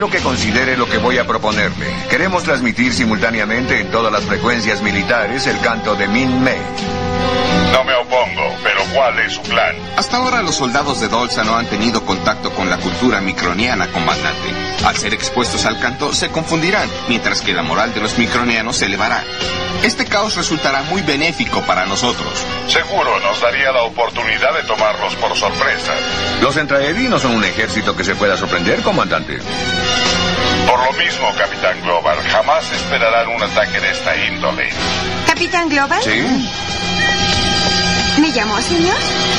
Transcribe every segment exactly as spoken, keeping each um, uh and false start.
Quiero que considere lo que voy a proponerle. Queremos transmitir simultáneamente en todas las frecuencias militares el canto de Min May. No me opongo, pero ¿cuál es su plan? Hasta ahora los soldados de Dolsa no han tenido contacto con la cultura microniana, comandante. Al ser expuestos al canto, se confundirán, mientras que la moral de los micronianos se elevará. Este caos resultará muy benéfico para nosotros. Seguro nos daría la oportunidad de tomarlos por sorpresa. Los Entraedi no son un ejército que se pueda sorprender, comandante. Por lo mismo, Capitán Global, jamás esperarán un ataque de esta índole. ¿Capitán Global? ¿Sí? ¿Me llamó, señor?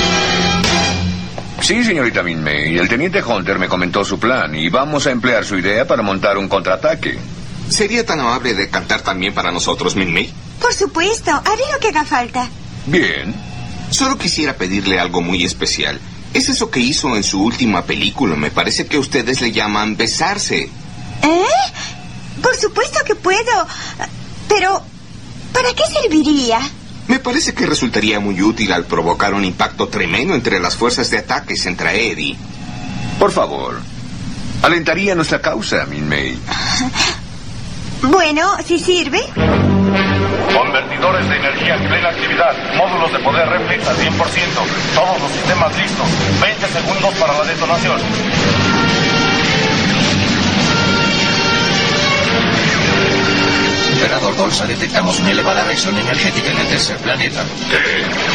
Sí, señorita Min May. El teniente Hunter me comentó su plan y vamos a emplear su idea para montar un contraataque. ¿Sería tan amable de cantar también para nosotros, Min May? Por supuesto, haré lo que haga falta. Bien. Solo quisiera pedirle algo muy especial. Es eso que hizo en su última película. Me parece que ustedes le llaman besarse. ¿Eh? Por supuesto que puedo. Pero, ¿para qué serviría? Me parece que resultaría muy útil al provocar un impacto tremendo entre las fuerzas de ataques entre Eddie. Por favor, alentaría nuestra causa, Min May. Bueno, si sirve. Convertidores de energía en plena actividad. Módulos de poder reflex al cien por ciento. Todos los sistemas listos. veinte segundos para la detonación. Emperador Dolsa, detectamos una elevada reacción energética en el tercer planeta. ¿Qué?